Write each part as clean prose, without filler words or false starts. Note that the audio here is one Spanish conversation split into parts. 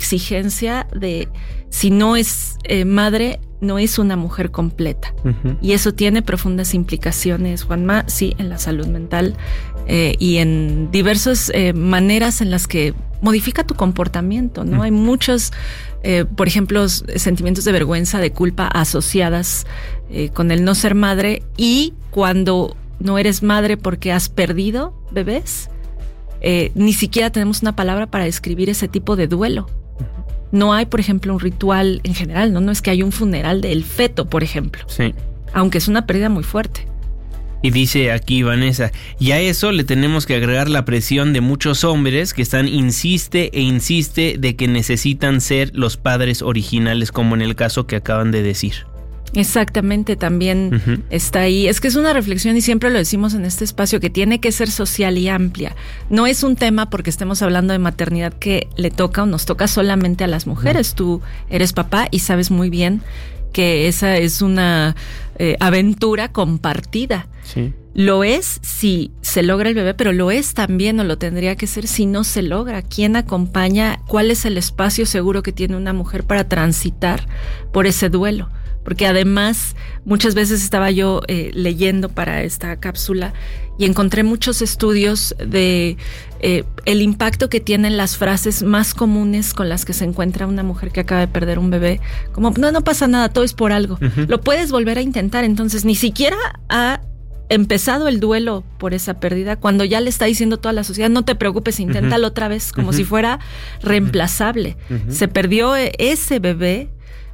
exigencia de si no es madre, no es una mujer completa. Y eso tiene profundas implicaciones, Juanma, sí, en la salud mental y en diversas maneras en las que modifica tu comportamiento, ¿no? Hay muchos, por ejemplo, sentimientos de vergüenza, de culpa asociadas con el no ser madre, y cuando no eres madre porque has perdido bebés, ni siquiera tenemos una palabra para describir ese tipo de duelo. No hay, por ejemplo, un ritual en general, no es que hay un funeral del feto, por ejemplo. Sí. Aunque es una pérdida muy fuerte. Y dice aquí Vanessa, y a eso le tenemos que agregar la presión de muchos hombres que están insiste de que necesitan ser los padres originales, como en el caso que acaban de decir. Exactamente, también está ahí. Es que es una reflexión, y siempre lo decimos en este espacio, que tiene que ser social y amplia. No es un tema porque estemos hablando de maternidad que le toca o nos toca solamente a las mujeres. Tú eres papá y sabes muy bien que esa es una aventura compartida. Sí. Lo es si se logra el bebé, pero lo es también, o lo tendría que ser, si no se logra. ¿Quién acompaña? ¿Cuál es el espacio seguro que tiene una mujer para transitar por ese duelo? Porque además muchas veces estaba yo leyendo para esta cápsula y encontré muchos estudios de el impacto que tienen las frases más comunes con las que se encuentra una mujer que acaba de perder un bebé, como no pasa nada, todo es por algo. Lo puedes volver a intentar. Entonces ni siquiera ha empezado el duelo por esa pérdida, cuando ya le está diciendo toda la sociedad, no te preocupes, inténtalo otra vez, como si fuera reemplazable. Se perdió ese bebé,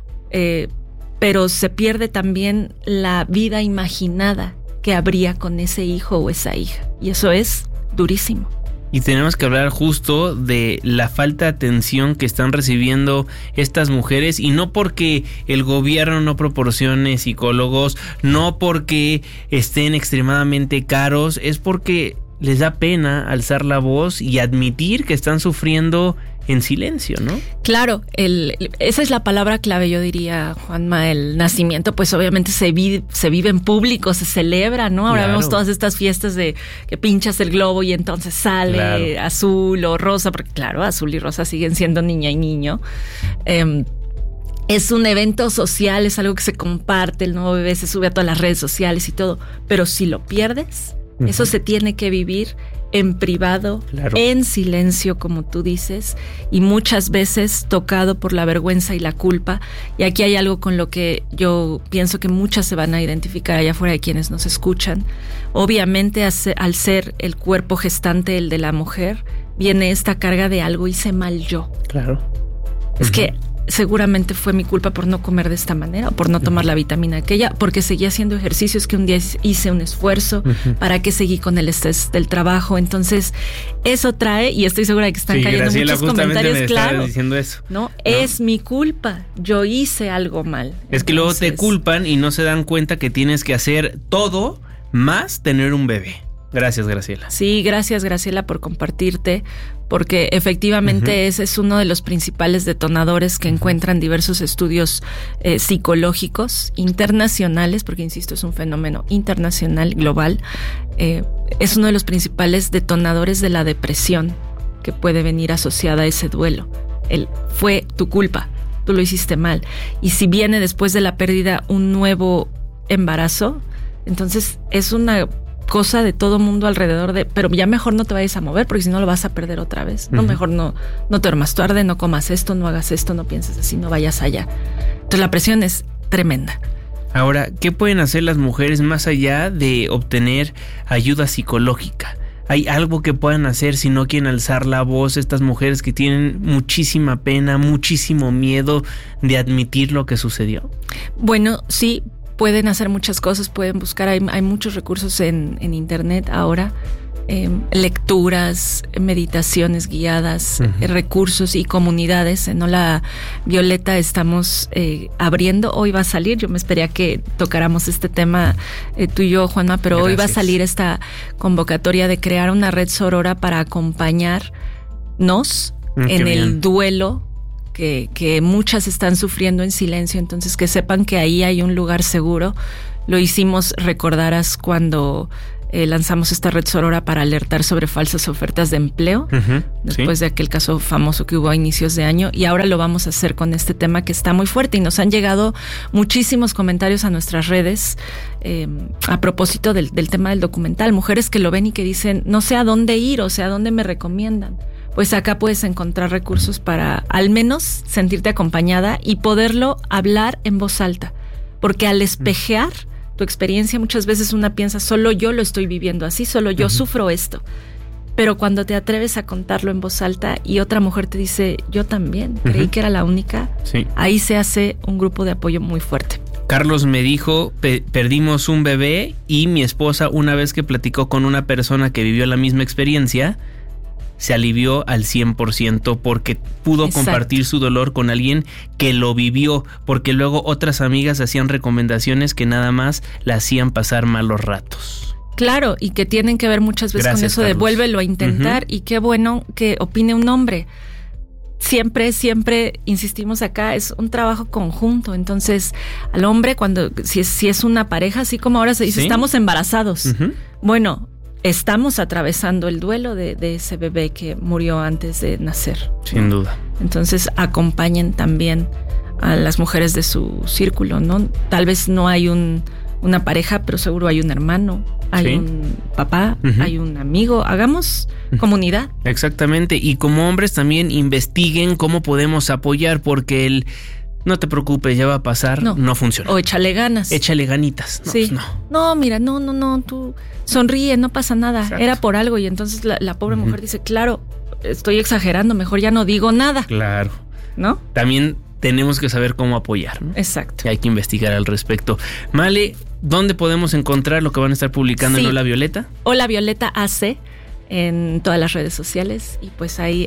pero se pierde también la vida imaginada que habría con ese hijo o esa hija. Y eso es durísimo. Y tenemos que hablar justo de la falta de atención que están recibiendo estas mujeres, y no porque el gobierno no proporcione psicólogos, no porque estén extremadamente caros, es porque les da pena alzar la voz y admitir que están sufriendo en silencio, ¿no? Claro, esa es la palabra clave, yo diría, Juanma. El nacimiento, pues obviamente se vive en público, se celebra, ¿no? Ahora vemos todas estas fiestas de que pinchas el globo y entonces sale azul o rosa, porque claro, azul y rosa siguen siendo niña y niño. Es un evento social, es algo que se comparte, el nuevo bebé se sube a todas las redes sociales y todo, pero si lo pierdes, eso se tiene que vivir en privado, en silencio, como tú dices, y muchas veces tocado por la vergüenza y la culpa. Y aquí hay algo con lo que yo pienso que muchas se van a identificar allá afuera de quienes nos escuchan. Obviamente, al ser el cuerpo gestante el de la mujer, viene esta carga de algo hice mal yo. Claro. Es que seguramente fue mi culpa por no comer de esta manera, o por no tomar la vitamina aquella, porque seguí haciendo ejercicios, que un día hice un esfuerzo, para que seguí con el estrés del trabajo. Entonces eso trae, y estoy segura de que están cayendo Graciela, muchos comentarios, claro, diciendo eso. ¿No? Es mi culpa, yo hice algo mal. Es que luego te culpan y no se dan cuenta que tienes que hacer todo más tener un bebé. Gracias, Graciela. Sí, gracias, Graciela, por compartirte, porque efectivamente ese es uno de los principales detonadores que encuentran diversos estudios psicológicos internacionales, porque insisto, es un fenómeno internacional, global. Es uno de los principales detonadores de la depresión que puede venir asociada a ese duelo. Fue tu culpa, tú lo hiciste mal. Y si viene después de la pérdida un nuevo embarazo, entonces es una cosa de todo mundo alrededor pero ya mejor no te vayas a mover, porque si no lo vas a perder otra vez. No, mejor no te duermas tarde, no comas esto, no hagas esto, no pienses así, no vayas allá. Entonces la presión es tremenda. Ahora, ¿qué pueden hacer las mujeres más allá de obtener ayuda psicológica? ¿Hay algo que puedan hacer si no quieren alzar la voz, estas mujeres que tienen muchísima pena, muchísimo miedo de admitir lo que sucedió? Bueno, sí, pueden hacer muchas cosas, pueden buscar, hay muchos recursos en internet ahora, lecturas, meditaciones guiadas, recursos y comunidades. En Hola Violeta estamos abriendo, hoy va a salir, yo me esperé a que tocáramos este tema tú y yo, Juanma, pero Gracias. Hoy va a salir esta convocatoria de crear una red sorora para acompañarnos en el duelo que muchas están sufriendo en silencio. Entonces, que sepan que ahí hay un lugar seguro. Lo hicimos, recordarás, cuando lanzamos esta red Sorora para alertar sobre falsas ofertas de empleo, después de aquel caso famoso que hubo a inicios de año, y ahora lo vamos a hacer con este tema que está muy fuerte, y nos han llegado muchísimos comentarios a nuestras redes a propósito del tema del documental, mujeres que lo ven y que dicen, no sé a dónde ir, o sea, ¿a dónde me recomiendan? Pues acá puedes encontrar recursos para al menos sentirte acompañada y poderlo hablar en voz alta, porque al espejear tu experiencia, muchas veces una piensa, solo yo lo estoy viviendo así, solo yo sufro esto. Pero cuando te atreves a contarlo en voz alta y otra mujer te dice, yo también, creí que era la única, ahí se hace un grupo de apoyo muy fuerte. Carlos me dijo, perdimos un bebé y mi esposa, una vez que platicó con una persona que vivió la misma experiencia, se alivió al 100% porque pudo compartir su dolor con alguien que lo vivió, porque luego otras amigas hacían recomendaciones que nada más la hacían pasar malos ratos. Claro, y que tienen que ver muchas veces con eso, Carlos, de vuélvelo a intentar, y qué bueno que opine un hombre. Siempre insistimos acá, es un trabajo conjunto. Entonces, al hombre, cuando si es una pareja, así como ahora se dice, estamos embarazados. Bueno, estamos atravesando el duelo de ese bebé que murió antes de nacer. Sin duda. Entonces, acompañen también a las mujeres de su círculo, ¿no? Tal vez no hay una pareja, pero seguro hay un hermano, hay un papá, hay un amigo. Hagamos comunidad. Exactamente. Y como hombres también investiguen cómo podemos apoyar, porque no te preocupes, ya va a pasar, no funciona. O échale ganas. Échale ganitas. No, pues no. No, mira, no, tú sonríe, no pasa nada. Exacto. Era por algo. Y entonces la pobre mujer dice, claro, estoy exagerando, mejor ya no digo nada. Claro. ¿No? También tenemos que saber cómo apoyar, ¿no? Exacto. Y hay que investigar al respecto. Male, ¿dónde podemos encontrar lo que van a estar publicando en Hola Violeta? Hola Violeta AC en todas las redes sociales. Y pues ahí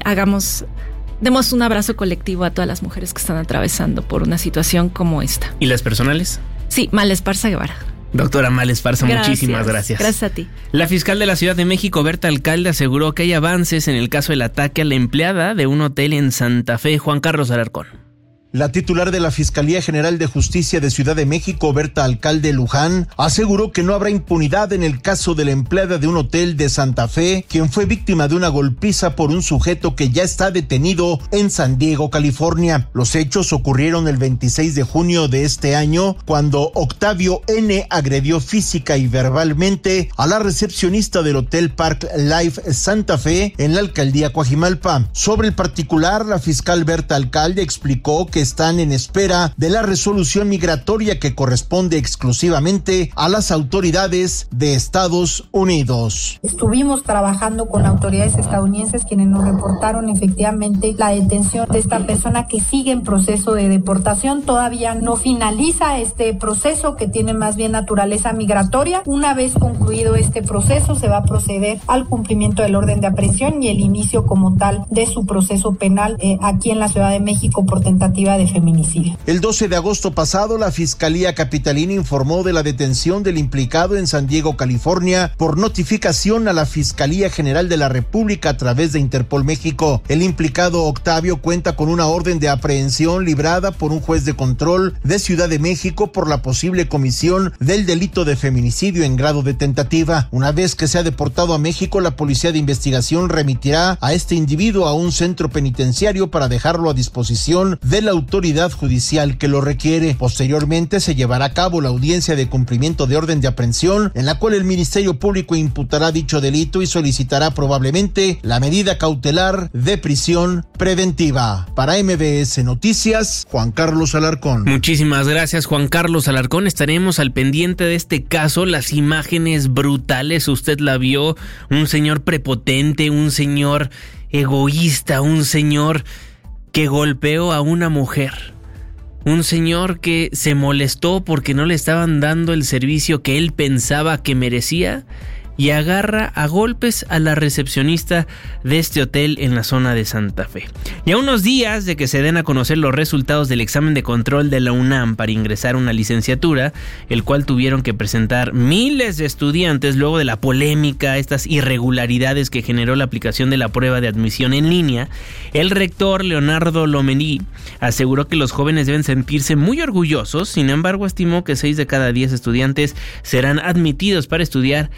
demos un abrazo colectivo a todas las mujeres que están atravesando por una situación como esta. ¿Y las personales? Sí, Male Esparza Guevara. Doctora Male Esparza, muchísimas gracias. Gracias a ti. La fiscal de la Ciudad de México, Berta Alcalde, aseguró que hay avances en el caso del ataque a la empleada de un hotel en Santa Fe. Juan Carlos Alarcón. La titular de la Fiscalía General de Justicia de Ciudad de México, Berta Alcalde Luján, aseguró que no habrá impunidad en el caso de la empleada de un hotel de Santa Fe, quien fue víctima de una golpiza por un sujeto que ya está detenido en San Diego, California. Los hechos ocurrieron el 26 de junio de este año, cuando Octavio N. agredió física y verbalmente a la recepcionista del Hotel Park Life Santa Fe en la alcaldía Coajimalpa. Sobre el particular, la fiscal Berta Alcalde explicó que están en espera de la resolución migratoria que corresponde exclusivamente a las autoridades de Estados Unidos. Estuvimos trabajando con autoridades estadounidenses quienes nos reportaron efectivamente la detención de esta persona que sigue en proceso de deportación. Todavía no finaliza este proceso que tiene más bien naturaleza migratoria. Una vez concluido este proceso se va a proceder al cumplimiento del orden de aprehensión y el inicio como tal de su proceso penal aquí en la Ciudad de México por tentativa de feminicidio. El 12 de agosto pasado, la Fiscalía Capitalina informó de la detención del implicado en San Diego, California, por notificación a la Fiscalía General de la República a través de Interpol México. El implicado Octavio cuenta con una orden de aprehensión librada por un juez de control de Ciudad de México por la posible comisión del delito de feminicidio en grado de tentativa. Una vez que sea deportado a México, la Policía de Investigación remitirá a este individuo a un centro penitenciario para dejarlo a disposición de la autoridad judicial que lo requiere. Posteriormente se llevará a cabo la audiencia de cumplimiento de orden de aprehensión, en la cual el Ministerio Público imputará dicho delito y solicitará probablemente la medida cautelar de prisión preventiva. Para MBS Noticias, Juan Carlos Alarcón. Muchísimas gracias, Juan Carlos Alarcón. Estaremos al pendiente de este caso. Las imágenes brutales, usted la vio, un señor prepotente, un señor egoísta, un señor que golpeó a una mujer, un señor que se molestó porque no le estaban dando el servicio que él pensaba que merecía y agarra a golpes a la recepcionista de este hotel en la zona de Santa Fe. Y a unos días de que se den a conocer los resultados del examen de control de la UNAM para ingresar a una licenciatura, el cual tuvieron que presentar miles de estudiantes luego de la polémica, estas irregularidades que generó la aplicación de la prueba de admisión en línea, el rector Leonardo Lomelí aseguró que los jóvenes deben sentirse muy orgullosos. Sin embargo, estimó que 6 de cada 10 estudiantes serán admitidos para estudiar a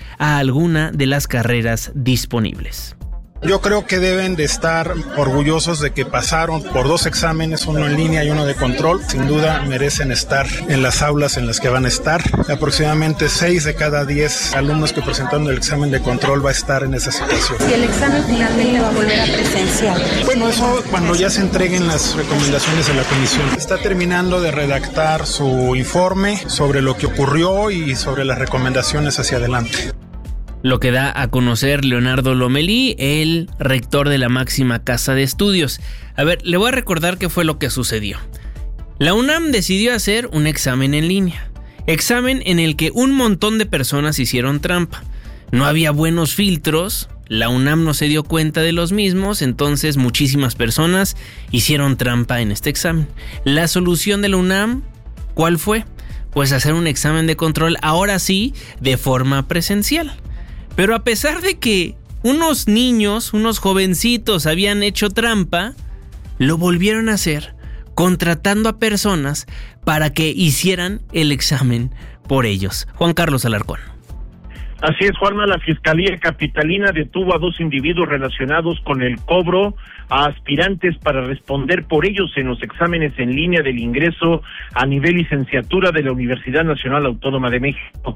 alguna de las carreras disponibles. Yo creo que deben de estar orgullosos de que pasaron por 2 exámenes, uno en línea y uno de control. Sin duda merecen estar en las aulas en las que van a estar. Aproximadamente 6 de cada 10 alumnos que presentaron el examen de control va a estar en esa situación. Si el examen finalmente va a volver a presencial. Bueno, eso cuando ya se entreguen las recomendaciones de la comisión. Está terminando de redactar su informe sobre lo que ocurrió y sobre las recomendaciones hacia adelante. Lo que da a conocer Leonardo Lomelí, el rector de la máxima casa de estudios. A ver, le voy a recordar qué fue lo que sucedió. La UNAM decidió hacer un examen en línea. Examen en el que un montón de personas hicieron trampa. No había buenos filtros, la UNAM no se dio cuenta de los mismos, entonces muchísimas personas hicieron trampa en este examen. La solución de la UNAM, ¿cuál fue? Pues hacer un examen de control, ahora sí, de forma presencial. Pero a pesar de que unos niños, unos jovencitos habían hecho trampa, lo volvieron a hacer contratando a personas para que hicieran el examen por ellos. Juan Carlos Alarcón. Así es, Juanma, la Fiscalía Capitalina detuvo a 2 individuos relacionados con el cobro a aspirantes para responder por ellos en los exámenes en línea del ingreso a nivel licenciatura de la Universidad Nacional Autónoma de México.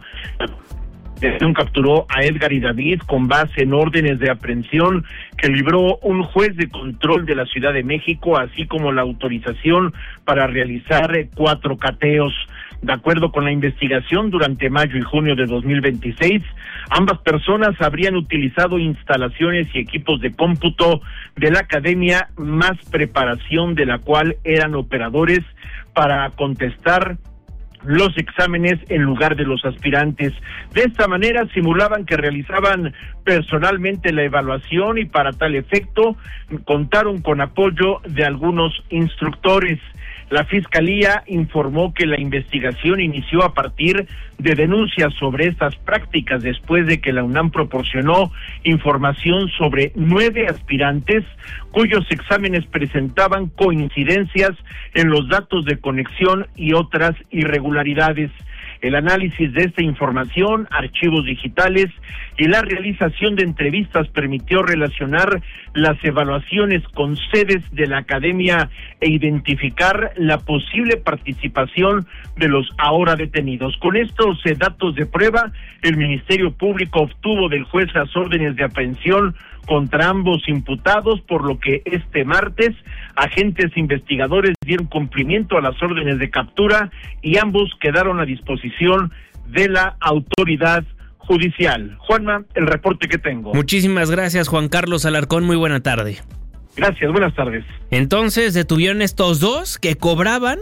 Capturó a Edgar y David con base en órdenes de aprehensión que libró un juez de control de la Ciudad de México, así como la autorización para realizar 4 cateos. De acuerdo con la investigación, durante mayo y junio de 2026, ambas personas habrían utilizado instalaciones y equipos de cómputo de la academia, más preparación de la cual eran operadores para contestar los exámenes en lugar de los aspirantes. De esta manera simulaban que realizaban personalmente la evaluación y para tal efecto contaron con apoyo de algunos instructores. La Fiscalía informó que la investigación inició a partir de denuncias sobre estas prácticas después de que la UNAM proporcionó información sobre 9 aspirantes cuyos exámenes presentaban coincidencias en los datos de conexión y otras irregularidades. El análisis de esta información, archivos digitales y la realización de entrevistas permitió relacionar las evaluaciones con sedes de la academia e identificar la posible participación de los ahora detenidos. Con estos datos de prueba, el Ministerio Público obtuvo del juez las órdenes de aprehensión contra ambos imputados, por lo que este martes agentes investigadores dieron cumplimiento a las órdenes de captura y ambos quedaron a disposición de la autoridad judicial. Juanma, el reporte que tengo. Muchísimas gracias, Juan Carlos Alarcón, muy buena tarde. Gracias, buenas tardes. Entonces detuvieron estos 2 que cobraban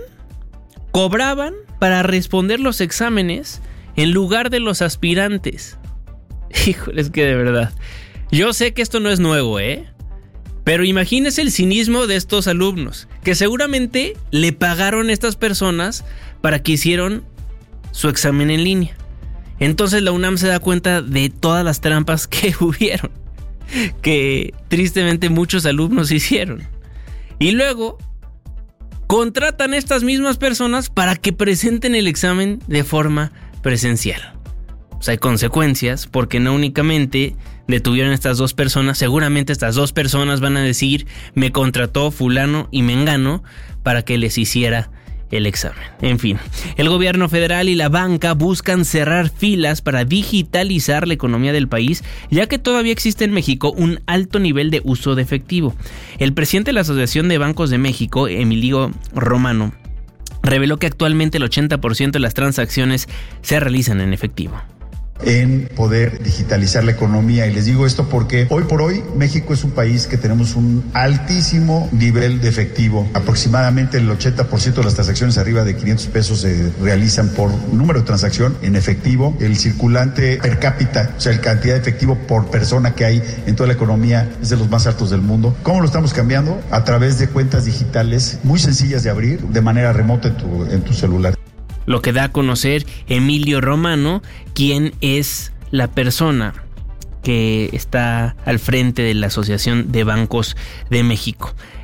para responder los exámenes en lugar de los aspirantes. Híjole, es que de verdad, yo sé que esto no es nuevo, pero imagínese el cinismo de estos alumnos, que seguramente le pagaron a estas personas para que hicieron su examen en línea. Entonces la UNAM se da cuenta de todas las trampas que hubieron, que tristemente muchos alumnos hicieron. Y luego contratan a estas mismas personas para que presenten el examen de forma presencial. O sea, hay consecuencias, porque no únicamente detuvieron a estas 2 personas, seguramente estas 2 personas van a decir, me contrató fulano y mengano para que les hiciera el examen. En fin, el gobierno federal y la banca buscan cerrar filas para digitalizar la economía del país, ya que todavía existe en México un alto nivel de uso de efectivo. El presidente de la Asociación de Bancos de México, Emilio Romano, reveló que actualmente el 80% de las transacciones se realizan en efectivo. En poder digitalizar la economía, y les digo esto porque hoy por hoy México es un país que tenemos un altísimo nivel de efectivo. Aproximadamente el 80% de las transacciones arriba de 500 pesos se realizan por número de transacción en efectivo. El circulante per cápita, o sea, la cantidad de efectivo por persona que hay en toda la economía, es de los más altos del mundo. ¿Cómo lo estamos cambiando? A través de cuentas digitales muy sencillas de abrir de manera remota en tu celular. Lo que da a conocer Emilio Romano, quien es la persona que está al frente de la Asociación de Bancos de México.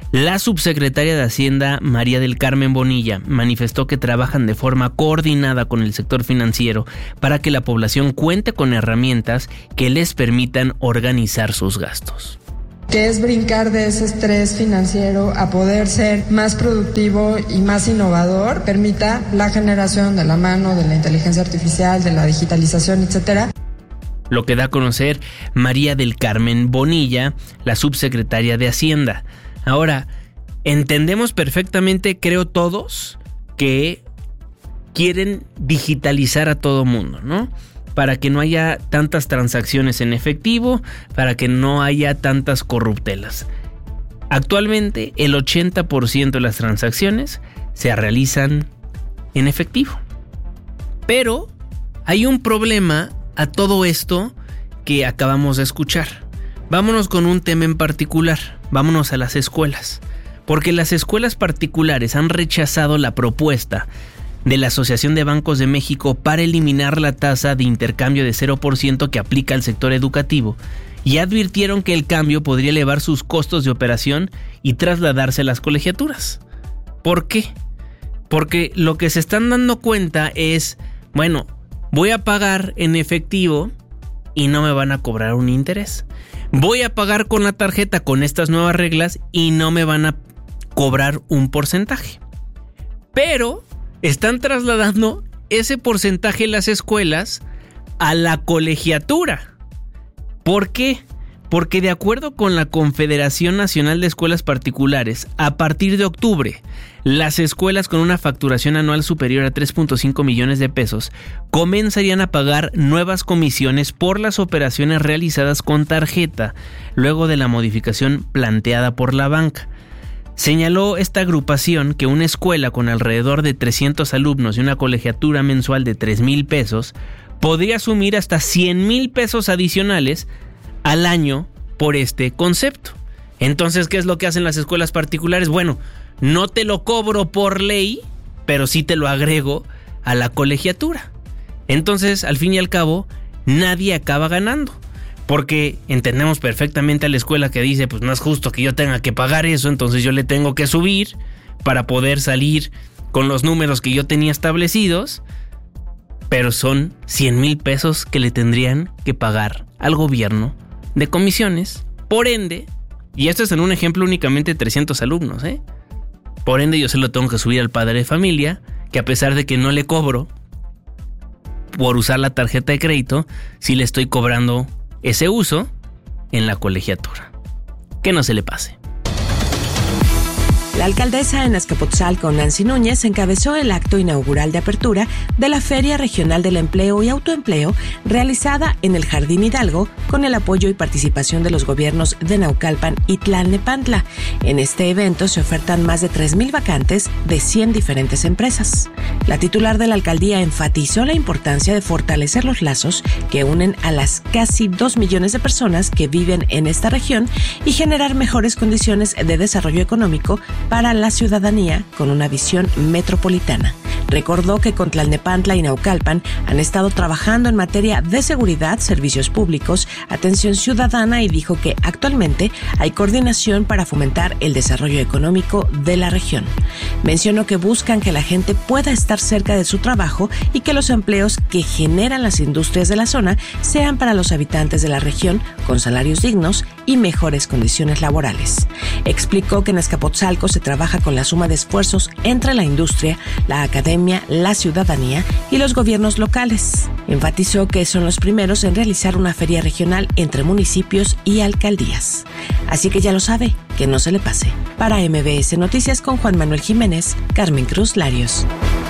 La subsecretaria de Hacienda, María del Carmen Bonilla, manifestó que trabajan de forma coordinada con el sector financiero para que la población cuente con herramientas que les permitan organizar sus gastos. Que es brincar de ese estrés financiero a poder ser más productivo y más innovador, permita la generación de la mano de la inteligencia artificial, de la digitalización, etcétera. Lo que da a conocer María del Carmen Bonilla, la subsecretaria de Hacienda. Ahora, entendemos perfectamente, creo todos, que quieren digitalizar a todo mundo, ¿no? Para que no haya tantas transacciones en efectivo, para que no haya tantas corruptelas. Actualmente, el 80% de las transacciones se realizan en efectivo. Pero hay un problema a todo esto que acabamos de escuchar. Vámonos con un tema en particular, vámonos a las escuelas, porque las escuelas particulares han rechazado la propuesta de la Asociación de Bancos de México para eliminar la tasa de intercambio de 0% que aplica al sector educativo y advirtieron que el cambio podría elevar sus costos de operación y trasladarse a las colegiaturas. ¿Por qué? Porque lo que se están dando cuenta es, bueno, voy a pagar en efectivo y no me van a cobrar un interés. Voy a pagar con la tarjeta con estas nuevas reglas y no me van a cobrar un porcentaje. Pero están trasladando ese porcentaje en las escuelas a la colegiatura. ¿Por qué? Porque de acuerdo con la Confederación Nacional de Escuelas Particulares, a partir de octubre, las escuelas con una facturación anual superior a 3.5 millones de pesos comenzarían a pagar nuevas comisiones por las operaciones realizadas con tarjeta, luego de la modificación planteada por la banca. Señaló esta agrupación que una escuela con alrededor de 300 alumnos y una colegiatura mensual de 3,000 pesos podría asumir hasta 100,000 pesos adicionales al año por este concepto. Entonces, ¿qué es lo que hacen las escuelas particulares? Bueno, no te lo cobro por ley, pero sí te lo agrego a la colegiatura. Entonces, al fin y al cabo, nadie acaba ganando. Porque entendemos perfectamente a la escuela que dice, pues no es justo que yo tenga que pagar eso, entonces yo le tengo que subir para poder salir con los números que yo tenía establecidos. Pero son 100,000 pesos que le tendrían que pagar al gobierno de comisiones. Por ende, y esto es en un ejemplo únicamente de 300 alumnos, por ende yo se lo tengo que subir al padre de familia, que a pesar de que no le cobro por usar la tarjeta de crédito, sí le estoy cobrando ese uso en la colegiatura. Que no se le pase. La alcaldesa en Azcapotzalco, Nancy Núñez, encabezó el acto inaugural de apertura de la Feria Regional del Empleo y Autoempleo realizada en el Jardín Hidalgo con el apoyo y participación de los gobiernos de Naucalpan y Tlalnepantla. En este evento se ofertan más de 3,000 vacantes de 100 diferentes empresas. La titular de la alcaldía enfatizó la importancia de fortalecer los lazos que unen a las casi 2 millones de personas que viven en esta región y generar mejores condiciones de desarrollo económico para la ciudadanía con una visión metropolitana. Recordó que con Tlalnepantla y Naucalpan han estado trabajando en materia de seguridad, servicios públicos, atención ciudadana y dijo que actualmente hay coordinación para fomentar el desarrollo económico de la región. Mencionó que buscan que la gente pueda estar cerca de su trabajo y que los empleos que generan las industrias de la zona sean para los habitantes de la región con salarios dignos y mejores condiciones laborales. Explicó que en Azcapotzalco se trabaja con la suma de esfuerzos entre la industria, la academia, la ciudadanía y los gobiernos locales. Enfatizó que son los primeros en realizar una feria regional entre municipios y alcaldías. Así que ya lo sabe, que no se le pase. Para MBS Noticias con Juan Manuel Jiménez, Carmen Cruz Larios.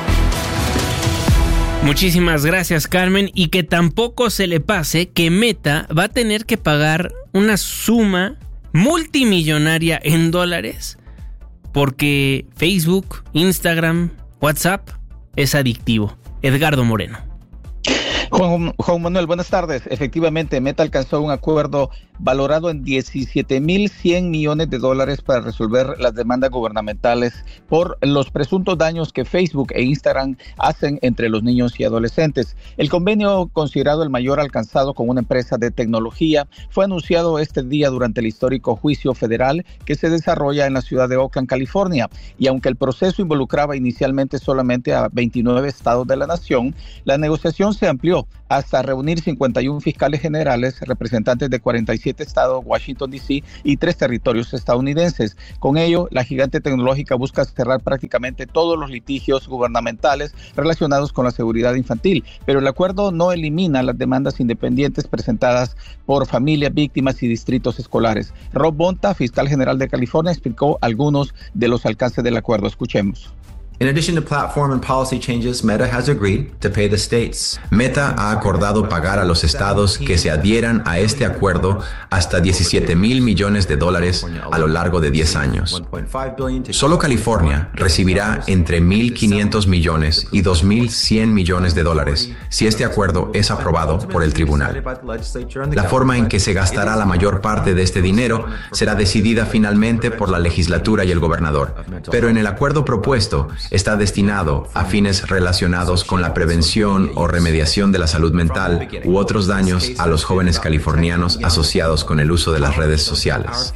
Muchísimas gracias, Carmen, y que tampoco se le pase que Meta va a tener que pagar una suma multimillonaria en dólares porque Facebook, Instagram, WhatsApp es adictivo. Edgardo Moreno. Juan Manuel, buenas tardes. Efectivamente, Meta alcanzó un acuerdo valorado en $17,100 millones para resolver las demandas gubernamentales por los presuntos daños que Facebook e Instagram hacen entre los niños y adolescentes. El convenio, considerado el mayor alcanzado con una empresa de tecnología, fue anunciado este día durante el histórico juicio federal que se desarrolla en la ciudad de Oakland, California. Y aunque el proceso involucraba inicialmente solamente a 29 estados de la nación, la negociación se amplió hasta reunir 51 fiscales generales, representantes de 47 estados, Washington, D.C. y 3 territorios estadounidenses. Con ello, la gigante tecnológica busca cerrar prácticamente todos los litigios gubernamentales relacionados con la seguridad infantil, pero el acuerdo no elimina las demandas independientes presentadas por familias, víctimas y distritos escolares. Rob Bonta, fiscal general de California, explicó algunos de los alcances del acuerdo. Escuchemos. In addition to platform and policy changes, Meta has agreed to pay the states. Meta ha acordado pagar a los estados que se adhieran a este acuerdo hasta $17,000 millones a lo largo de 10 años. Solo California recibirá entre $1,500 millones y $2,100 millones si este acuerdo es aprobado por el tribunal. La forma en que se gastará la mayor parte de este dinero será decidida finalmente por la legislatura y el gobernador, pero en el acuerdo propuesto está destinado a fines relacionados con la prevención o remediación de la salud mental u otros daños a los jóvenes californianos asociados con el uso de las redes sociales.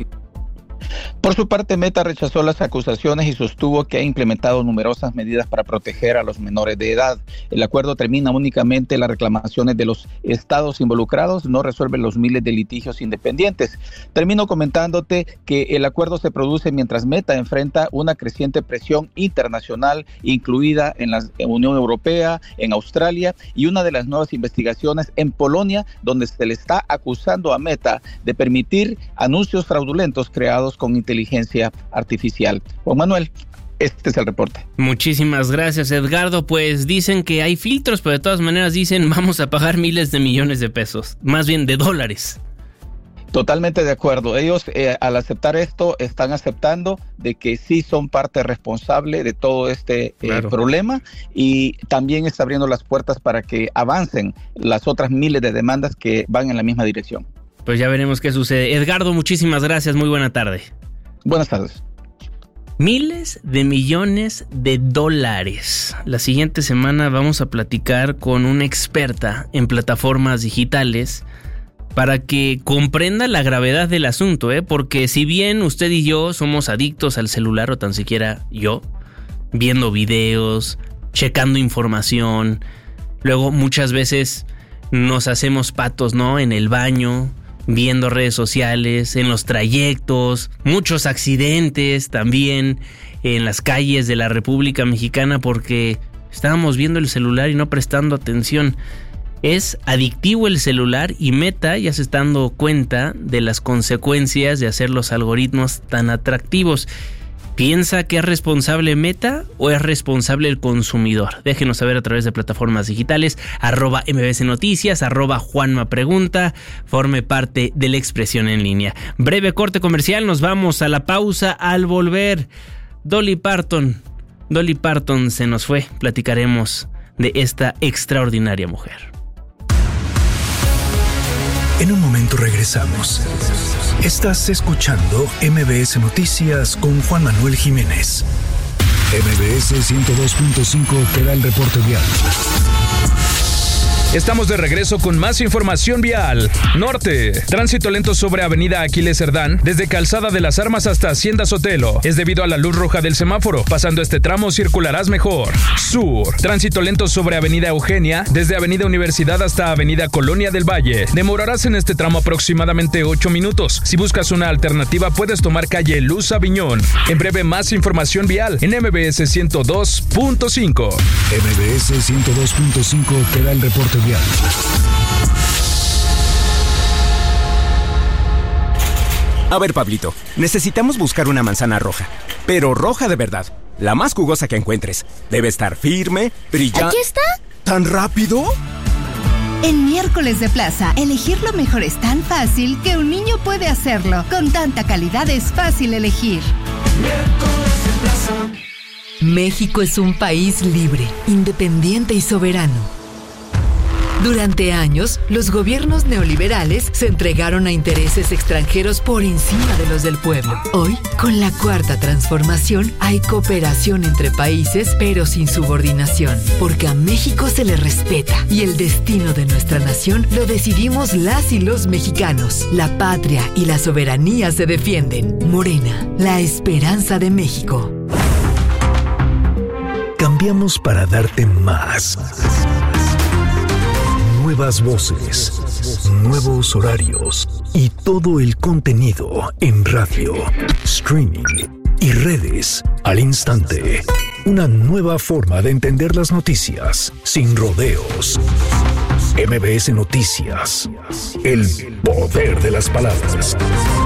Por su parte, Meta rechazó las acusaciones y sostuvo que ha implementado numerosas medidas para proteger a los menores de edad. El acuerdo termina únicamente las reclamaciones de los estados involucrados, no resuelve los miles de litigios independientes. Termino comentándote que el acuerdo se produce mientras Meta enfrenta una creciente presión internacional, incluida en la Unión Europea, en Australia, y una de las nuevas investigaciones en Polonia, donde se le está acusando a Meta de permitir anuncios fraudulentos creados con inteligencia artificial. Juan Manuel, este es el reporte. Muchísimas gracias, Edgardo. Pues dicen que hay filtros, pero de todas maneras dicen vamos a pagar miles de millones de pesos, más bien de dólares. Totalmente de acuerdo. Ellos al aceptar esto están aceptando de que sí son parte responsable de todo este problema, y también está abriendo las puertas para que avancen las otras miles de demandas que van en la misma dirección. Pues ya veremos qué sucede. Edgardo, muchísimas gracias. Muy buena tarde. Buenas tardes. Miles de millones de dólares. La siguiente semana vamos a platicar con una experta en plataformas digitales para que comprenda la gravedad del asunto, porque si bien usted y yo somos adictos al celular, o tan siquiera yo, viendo videos, checando información, luego muchas veces nos hacemos patos, ¿no? En el baño, viendo redes sociales, en los trayectos, muchos accidentes también en las calles de la República Mexicana porque estábamos viendo el celular y no prestando atención. Es adictivo el celular y Meta ya se está dando cuenta de las consecuencias de hacer los algoritmos tan atractivos. ¿Piensa que es responsable Meta o es responsable el consumidor? Déjenos saber a través de plataformas digitales, @MBS Noticias, @Juanma Pregunta, forme parte de la expresión en línea. Breve corte comercial, nos vamos a la pausa. Al volver, Dolly Parton se nos fue, platicaremos de esta extraordinaria mujer. En un momento regresamos. Estás escuchando MBS Noticias con Juan Manuel Jiménez. MBS 102.5 te da el reporte vial. Estamos de regreso con más información vial. Norte, tránsito lento sobre Avenida Aquiles Cerdán, desde Calzada de las Armas hasta Hacienda Sotelo. Es debido a la luz roja del semáforo. Pasando este tramo circularás mejor. Sur, tránsito lento sobre Avenida Eugenia, desde Avenida Universidad hasta Avenida Colonia del Valle. Demorarás en este tramo aproximadamente 8 minutos. Si buscas una alternativa, puedes tomar calle Luz Aviñón. En breve, más información vial en MBS 102.5. MBS 102.5 te da el reporte vial. A ver, Pablito, necesitamos buscar una manzana roja, pero roja de verdad, la más jugosa que encuentres. Debe estar firme, brillante. ¿Aquí está? ¿Tan rápido? En Miércoles de Plaza, elegir lo mejor es tan fácil que un niño puede hacerlo. Con tanta calidad es fácil elegir. Miércoles de Plaza. México es un país libre, independiente y soberano. Durante años, los gobiernos neoliberales se entregaron a intereses extranjeros por encima de los del pueblo. Hoy, con la Cuarta Transformación, hay cooperación entre países, pero sin subordinación, porque a México se le respeta y el destino de nuestra nación lo decidimos las y los mexicanos. La patria y la soberanía se defienden. Morena, la esperanza de México. Cambiamos para darte más. Nuevas voces, nuevos horarios y todo el contenido en radio, streaming y redes al instante. Una nueva forma de entender las noticias sin rodeos. MBS Noticias. El poder de las palabras.